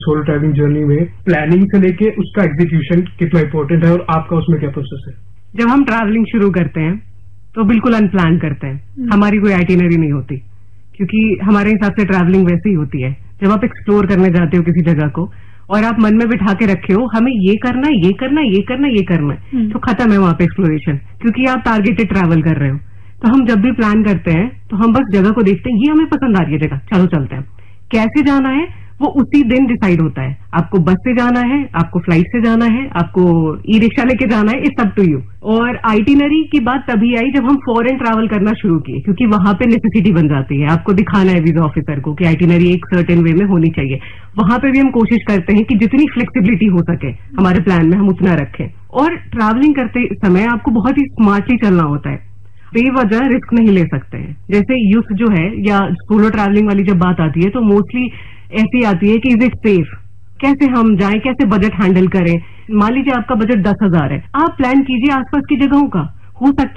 Solo travelling journey में planning से लेके उसका एग्जीक्यूशन कितना इंपॉर्टेंट है और आपका उसमें क्या प्रोसेस है? जब हम ट्रैवलिंग शुरू करते हैं तो बिल्कुल अनप्लान करते हैं, हमारी कोई आइटिनरी नहीं होती, क्योंकि हमारे हिसाब से ट्रैवलिंग वैसे ही होती है। जब आप एक्सप्लोर करने जाते हो किसी जगह को और आप मन में बिठा के रखे हो हमें ये करना है, ये करना है, ये करना है, ये करना है, तो खत्म है वहां पे एक्सप्लोरेशन, क्योंकि आप टारगेटेड ट्रैवल कर रहे हो। तो हम जब भी प्लान करते हैं तो हम बस जगह को देखते हैं, ये हमें पसंद आ रही है जगह, चलो चलते हैं। कैसे जाना है वो उसी दिन डिसाइड होता है। आपको बस से जाना है, आपको फ्लाइट से जाना है, आपको ई रिक्शा लेके जाना है, इट्स अप टू यू। और आइटिनरी की बात तभी आई जब हम फॉरेन ट्रैवल करना शुरू किए, क्योंकि वहां पे नेसेसिटी बन जाती है, आपको दिखाना है वीजा ऑफिसर को कि आइटिनरी एक सर्टेन वे में होनी चाहिए। वहां पे भी हम कोशिश करते हैं कि जितनी फ्लेक्सिबिलिटी हो सके हमारे प्लान में हम उतना रखें। और ट्रैवलिंग करते समय आपको बहुत ही स्मार्टली चलना होता है, बेवजह रिस्क नहीं ले सकते हैं। जैसे यूथ जो है या सोलो ट्रैवलिंग वाली जब बात आती है तो मोस्टली ऐसी आती है कि इज इट सेफ, कैसे हम जाएं, कैसे बजट हैंडल करें। मान लीजिए आपका बजट 10,000 है, आप प्लान कीजिए आसपास की जगहों का, हो सकता